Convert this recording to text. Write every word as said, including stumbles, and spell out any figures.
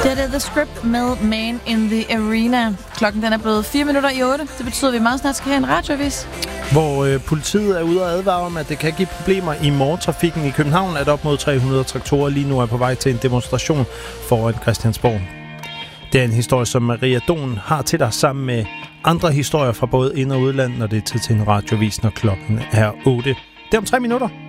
Det er The Script med Man in the Arena. Klokken den er blevet fire minutter i otte. Det betyder, at vi meget snart skal have en radioavis. Hvor øh, politiet er ude og advare om, at det kan give problemer i morgentrafikken i København, at op mod tre hundrede traktorer lige nu er på vej til en demonstration foran Christiansborg. Det er en historie, som Maria Don har til dig sammen med andre historier fra både ind- og udland, når det er tid til en radioavis, når klokken er otte. Det er om tre minutter.